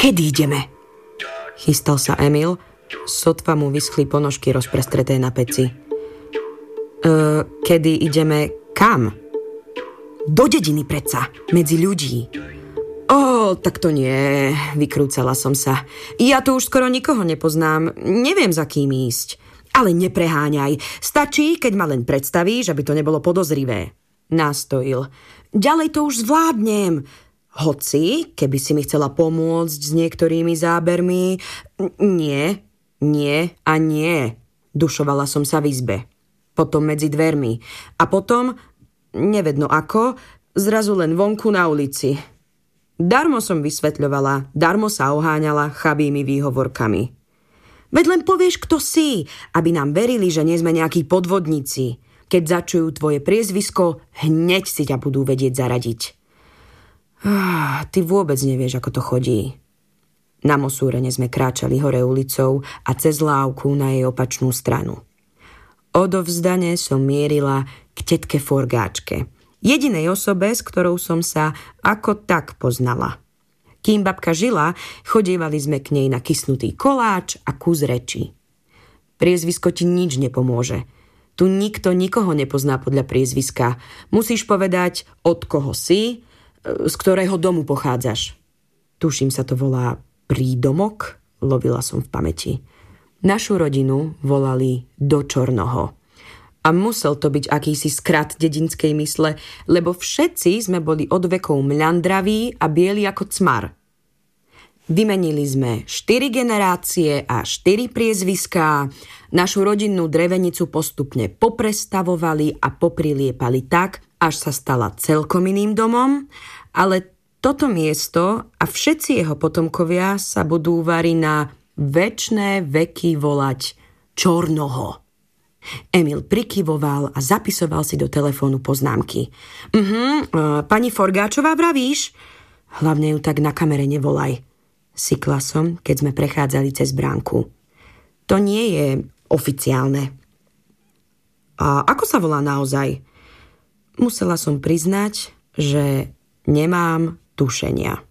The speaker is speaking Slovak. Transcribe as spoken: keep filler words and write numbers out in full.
Kedy ideme? Chystal sa Emil, sotva mu vyschli ponožky rozprestreté na peci. E, kedy ideme kam? Do dediny predsa, medzi ľudí. Ó, tak to nie, vykrúcala som sa. Ja tu už skoro nikoho nepoznám, neviem za kým ísť. Ale nepreháňaj, stačí, keď ma len predstavíš, aby to nebolo podozrivé. Nástojil. Ďalej to už zvládnem. Hoci, keby si mi chcela pomôcť s niektorými zábermi... Nie, nie a nie. Dušovala som sa v izbe. Potom medzi dvermi. A potom, nevedno ako, zrazu len vonku na ulici. Darmo som vysvetľovala, darmo sa oháňala chabými výhovorkami. Veď len povieš, kto si, aby nám verili, že nie sme nejakí podvodníci. Keď začujú tvoje priezvisko, hneď si ťa budú vedieť zaradiť. Ah, ty vôbec nevieš, ako to chodí. Na Mosúrene sme kráčali hore ulicou a cez lávku na jej opačnú stranu. Odovzdane som mierila k tetke Forgáčke, jedinej osobe, s ktorou som sa ako tak poznala. Kým babka žila, chodievali sme k nej na kysnutý koláč a kus reči. Priezvisko ti nič nepomôže. Tu nikto nikoho nepozná podľa priezviska. Musíš povedať, od koho si, z ktorého domu pochádzaš. Tuším sa to volá prídomok, lovila som v pamäti. Našu rodinu volali do Čornoho. A musel to byť akýsi skrat dedinskej mysle, lebo všetci sme boli od vekov mľandraví a bieli ako cmar. Vymenili sme štyri generácie a štyri priezviská, našu rodinnú drevenicu postupne poprestavovali a popriliepali tak, až sa stala celkom iným domom, ale toto miesto a všetci jeho potomkovia sa budú vari na večné veky volať Čornoho. Emil prikyvoval a zapisoval si do telefónu poznámky. Mhm, pani Forgáčová vravíš? Hlavne ju tak na kamere nevolaj. Sykla som, keď sme prechádzali cez bránku. To nie je oficiálne. A ako sa volá naozaj? Musela som priznať, že nemám tušenia.